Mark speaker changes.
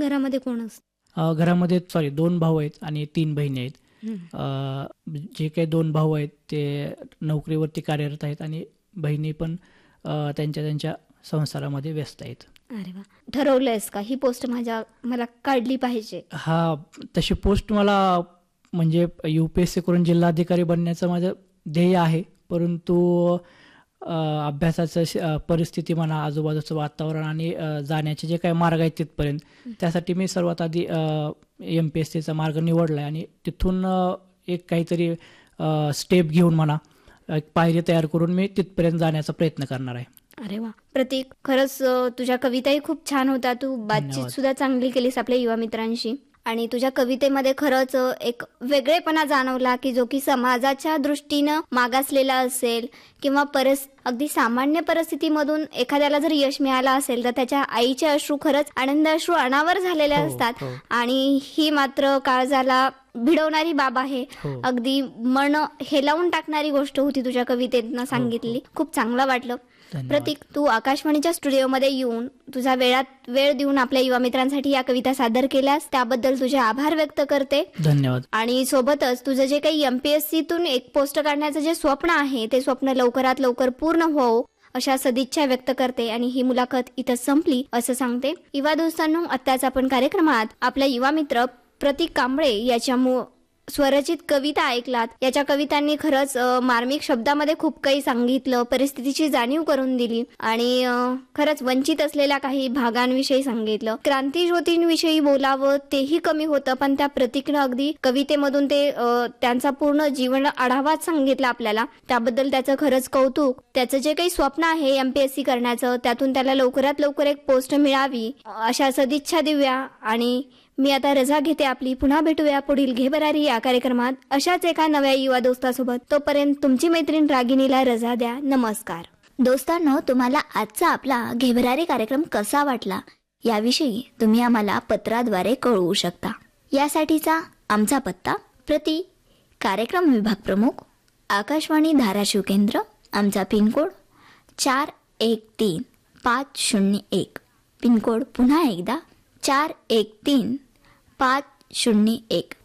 Speaker 1: घरामध्ये कोण असतं?
Speaker 2: घरामध्ये 2 भाऊ आहेत आणि 3 बहिणी आहेत. जे काही 2 भाऊ आहेत ते नोकरीवरती कार्यरत आहेत आणि बहिणी पण त्यांच्या त्यांच्या संसारामध्ये व्यस्त आहेत.
Speaker 1: अरे वा. ठरवलंयस का ही पोस्ट मला काढली पाहिजे?
Speaker 2: तशी पोस्ट मला म्हणजे UPSC करून जिल्हाधिकारी बनण्याचं माझं ध्येय आहे, परंतु अभ्यासाचं परिस्थिती म्हणा, आजूबाजूचं वातावरण आणि जाण्याचे जे काही मार्ग आहेत तिथपर्यंत, त्यासाठी मी सर्वात आधी MPSCचा मार्ग निवडला आहे आणि तिथून एक काहीतरी स्टेप घेऊन म्हणा, एक पायरी तयार करून मी तिथपर्यंत जाण्याचा प्रयत्न करणार आहे.
Speaker 1: अरे वा. प्रतीक, खरंच तुझ्या कविताही खूप छान होत्या. तू बातचीत सुद्धा चांगली केलीस आपल्या युवा मित्रांशी आणि तुझ्या कवितेमध्ये खरंच एक वेगळेपणा जाणवला की जो की समाजाच्या दृष्टीनं मागासलेला असेल किंवा अगदी सामान्य परिस्थितीमधून एखाद्याला जर यश मिळालं असेल तर त्याच्या आईचे अश्रू खरंच आनंद अश्रू अनावर झालेले असतात. आणि ही मात्र काळजाला भिडवणारी बाब आहे. अगदी मन हेलावून टाकणारी गोष्ट होती तुझ्या कवितेतनं सांगितली. खूप चांगलं वाटलं. प्रतीक, तू आकाशवाणीच्या स्टुडिओमध्ये येऊन तुझा वेळ देऊन आपल्या युवा मित्रांसाठी या कविता सादर केल्यास त्याबद्दल तुझे आभार व्यक्त करते.
Speaker 2: धन्यवाद.
Speaker 1: आणि सोबतच तुझं जे काही MPSCतून एक पोस्ट काढण्याचं जे स्वप्न आहे ते स्वप्न लवकरात लवकर पूर्ण हो अशा सदिच्छा व्यक्त करते आणि ही मुलाखत इथं संपली असं सांगते. युवा दोस्तांनो, आत्ताच आपण कार्यक्रमात आपला युवा मित्र प्रतीक कांबळे याच्या स्वरचित कविता ऐकलात. याच्या कवितांनी खरंच मार्मिक शब्दामध्ये खूप काही सांगितलं, परिस्थितीची जाणीव करून दिली आणि खरंच वंचित असलेल्या काही भागांविषयी सांगितलं. क्रांती ज्योतींविषयी बोलावं तेही कमी होतं, पण त्या प्रतीकनं अगदी कवितेमधून ते त्यांचा पूर्ण जीवन आढावाच सांगितला आपल्याला. त्याबद्दल त्याचं खरंच कौतुक. त्याचं जे काही स्वप्न आहे MPSC करण्याचं, त्यातून त्याला लवकरात लवकर एक पोस्ट मिळावी अशा सदिच्छा देऊया. आणि मी आता रजा घेते आपली. पुन्हा भेटूया पुढील घे भरारी या कार्यक्रमात अशाच एका नव्या युवा दोस्तासोबत. तोपर्यंत तुमची मैत्रीण रागिनीला रजा द्या. नमस्कार. दोस्तांनो, तुम्हाला आजचा आपला घे भरारी कार्यक्रम कसा वाटला याविषयी तुम्ही आम्हाला पत्राद्वारे कळवू शकता. यासाठीचा आमचा पत्ता: प्रति कार्यक्रम विभाग प्रमुख, आकाशवाणी धाराशिव केंद्र. आमचा पिनकोड 413501. पिनकोड पुन्हा एकदा 413501.